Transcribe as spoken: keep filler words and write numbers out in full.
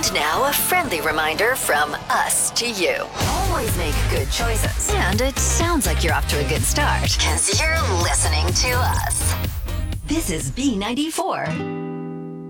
And now a friendly reminder from us to you. Always make good choices. And it sounds like you're off to a good start, because you're listening to us. This is B ninety-four.